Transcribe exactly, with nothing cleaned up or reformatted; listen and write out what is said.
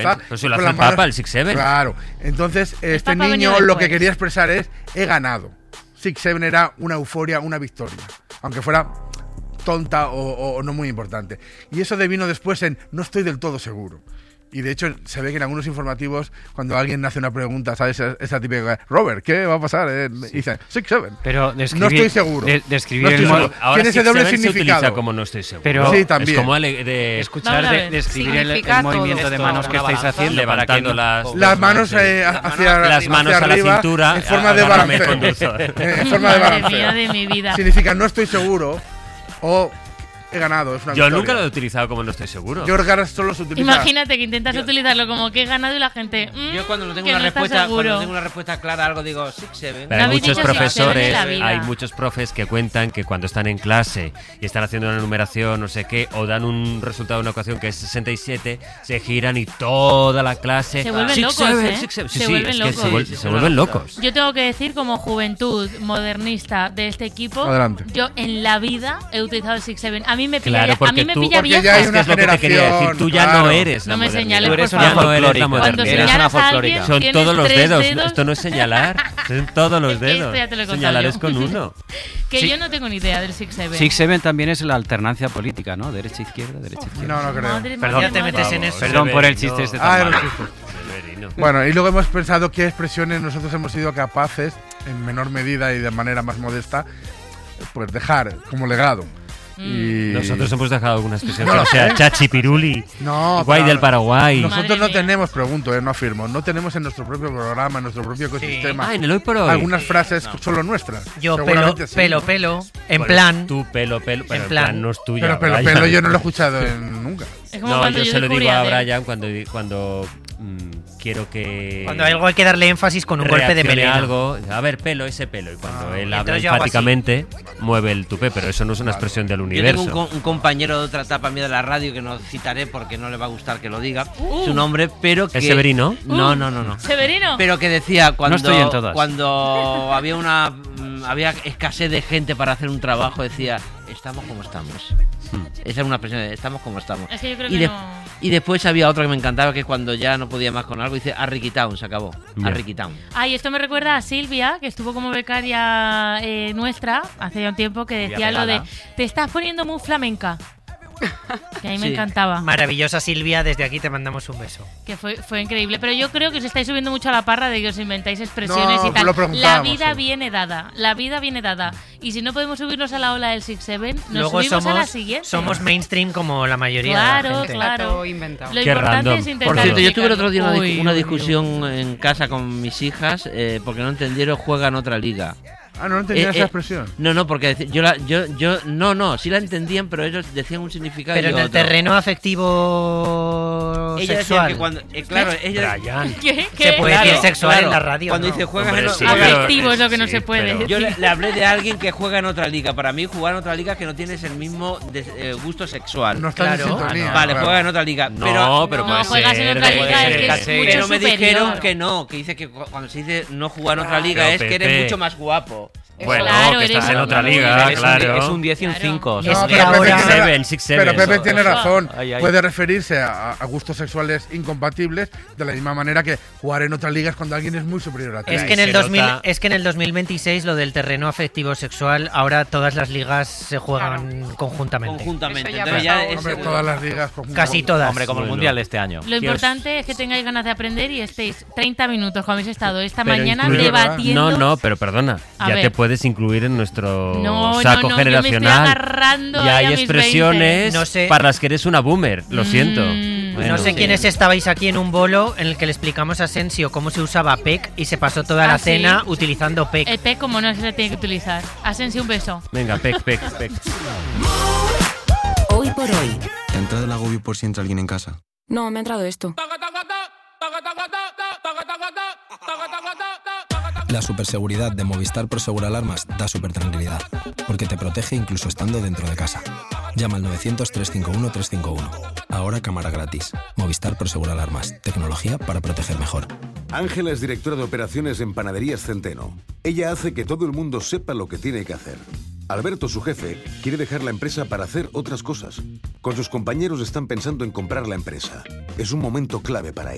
taza. Pero si lo hace el Papa, el Six Seven. Claro. Entonces, este niño lo que quería expresar es: he ganado. Six Seven era una euforia, una victoria. Aunque fuera tonta o, o no muy importante. Y eso devino después en no estoy del todo seguro. Y de hecho se ve que en algunos informativos, cuando alguien hace una pregunta, ¿sabes? Esa típica, Robert, ¿qué va a pasar? Eh, y dice, Six Seven. Pero describir, no estoy seguro. De, describir no estoy el seguro. Ahora Tiene ese doble significado. Se utiliza como no estoy seguro. Pero sí, también. Es como ale- de escuchar, de, describir el, el movimiento de manos que estáis haciendo, levantando para que las, las manos eh, hacia, las manos hacia a la arriba, cintura, en forma de balanceo. En forma de Madre balanceo. mía de mi vida. Significa no estoy seguro o he ganado. Es una Yo victoria. nunca lo he utilizado como no estoy seguro. Yo creo que ahora solo se utiliza. Imagínate que intentas Yo- utilizarlo como que he ganado y la gente. Mmm, Yo cuando no tengo que una no está respuesta, cuando seguro. no tengo una respuesta clara a algo digo Six Seven. Pero No hay habéis muchos dicho Six Seven profesores, en la vida. hay muchos profes que cuentan que cuando están en clase y están haciendo una numeración, no sé qué, o dan un resultado de una ecuación que es sesenta y siete, se giran y toda la clase. Se vuelven Six locos, seven, ¿eh? six seven. Sí, Se sí, vuelven es que locos. se, vuel- Sí, sí, se sí, vuelven una locos. Yo tengo que decir, como juventud modernista de este equipo, Adelante. yo en la vida he utilizado el Six Seven. A mí me pilla, Claro, ya- a porque mí me tú- pilla porque vieja. ya hay Es que una es lo que te quería decir. generación, Tú ya claro. no eres la No me modernidad. señales, Tú eres por una Ya favor. no eres la folclórica. Cuando modernidad. Eres una señalas a folclórica. alguien, Son tienes todos los tres dedos. dedos. Esto no es señalar. Son todos los Es que dedos. esto ya te lo he contado Señalar yo. es con uno. Que Sí. yo no tengo ni idea del Six Seven. Six Seven también es la alternancia política, ¿no? Derecha izquierda, derecha izquierda. No, no creo. Madre Perdón. mía, Ya te madre. metes en eso. Perdón por el chiste este tan Ah, era un malo. chiste. Severino. Bueno, y luego hemos pensado qué expresiones nosotros hemos sido capaces, en menor medida y de manera más modesta, pues dejar como legado. Y Nosotros hemos dejado alguna expresión No que lo no sea sé. Chachi Piruli, No, Guay pero del Paraguay. nosotros Madre no mía. tenemos, pregunto, eh, no afirmo, no tenemos en nuestro propio programa, en nuestro propio ecosistema, Ah, en el hoy por hoy. algunas frases solo nuestras. Yo pelo, Seguramente sí. pelo, pelo, en Bueno, plan. Tú pelo, pelo. Pero En en plan. plan no es tuya. Pero pelo, Brian. pelo yo no lo he escuchado en- nunca. Es como No, cuando yo yo se lo descubrí digo a Adele. Brian cuando, cuando mm, quiero que. Cuando algo hay que darle énfasis con un golpe de reaccione melena. algo. A ver, pelo, ese pelo. Y cuando él habla entonces yo hago así. enfáticamente, mueve el tupé, pero eso no es una expresión del Yo universo. tengo un, co- un compañero de otra etapa mía de la radio que no citaré porque no le va a gustar que lo diga Uh. su nombre, pero que ¿Es Severino? No, no, no, no. Severino. Pero que decía cuando estoy en todas. cuando había una mm, había escasez de gente para hacer un trabajo, decía, estamos como estamos. Esa era una expresión de estamos como estamos. Es que yo creo y, que de- no. y después había otro que me encantaba, que cuando ya no podía más con algo, dice a Ricky Town, se acabó. Ya. A Ricky Town. Ay, esto me recuerda a Silvia, que estuvo como becaria eh, nuestra hace ya un tiempo, que decía lo de pegada. te estás poniendo muy flamenca. Que a mí me Sí. encantaba. Maravillosa Silvia, desde aquí te mandamos un beso. Que fue, fue increíble. Pero yo creo que os estáis subiendo mucho a la parra de que os inventáis expresiones No, y tal. lo La preguntábamos, vida sí. viene dada. La vida viene dada. Y si no podemos subirnos a la ola del Six Seven, nos Luego subimos a la somos, siguiente. somos mainstream como la mayoría Claro, de la gente. claro. Está todo inventado. Lo Qué importante random. es intentar Por cierto, yo tuve el otro día una, explicarlo. dis- una Uy, uy, discusión en casa con mis hijas eh, porque no entendieron juegan otra liga. Ah, no entendía Eh, esa eh, expresión. No, no, porque deci- yo, la, yo, yo, no, no, sí la entendían, pero ellos decían un significado. Pero y en el otro. terreno afectivo Ella decía sexual. que cuando, eh, claro, ella, Brian. ¿Qué? Se puede Claro, decir sexual claro. en la radio. Cuando ¿no? dice juegas Hombre, en o- sí, juegas- pero- Afectivo es lo que no sí, se puede pero- decir. yo le, le hablé de alguien que juega en otra liga. Para mí, jugar en otra liga es que no tienes el mismo de- eh, gusto sexual. No están en claro. sintonía. Vale, claro. juega en otra liga. No, pero, pero No, puede juegas ser. en otra puede liga, ser es que es caché. mucho pero me superior. dijeron que no, que dice que cu- cuando se dice no jugar en otra liga Pero, es que Pepe. eres mucho más guapo. Bueno, Claro, que eres estás en un- otra muy liga, bien. Es un- claro. Es un diez y un Claro. cinco. Es No, que pero ahora- Pepe tiene, Seven, Six Seven. pero Pepe Eso- tiene eso- razón. Ay, ay. Puede referirse a, a gustos sexuales incompatibles de la misma manera que jugar en otra liga es cuando alguien es muy superior a ti. Es Ahí que, en se el dos mil, nota. es que en el dos mil veintiséis lo del terreno afectivo sexual, ahora todas las ligas se juegan conjuntamente. Conjuntamente. Eso ya Entonces ha ya pasado. es- Hombre, todas las ligas. conjuntas. Casi todas. Hombre, como el Bueno. mundial de este año. Lo Que os- importante es que tengáis ganas de aprender y estéis treinta minutos, como habéis estado esta Pero mañana, incluye- debatiendo. No, no, pero perdona. A ya ver. te puedes incluir en nuestro No, saco no, no, yo me estoy generacional. agarrando Ya ahí hay a mis expresiones veinte. No sé. para las que eres una boomer. Lo siento. Mm. Bueno, no sé sí. quiénes estabais aquí en un bolo en el que le explicamos a Asensio cómo se usaba P E C y se pasó toda Ah, la sí. cena utilizando P E C. El P como no se le tiene que utilizar. Asensio, un beso. Venga, pec, pec, pec. Hoy por hoy. ¿Te ha entrado el agobio por si entra alguien en casa? No, me ha entrado esto. La superseguridad de Movistar Prosegur Alarmas da super tranquilidad, porque te protege incluso estando dentro de casa. Llama al novecientos, trescientos cincuenta y uno, trescientos cincuenta y uno. Ahora cámara gratis. Movistar Prosegur Alarmas. Tecnología para proteger mejor. Ángela es directora de operaciones en Panaderías Centeno. Ella hace que todo el mundo sepa lo que tiene que hacer. Alberto, su jefe, quiere dejar la empresa para hacer otras cosas. Con sus compañeros están pensando en comprar la empresa. Es un momento clave para ella.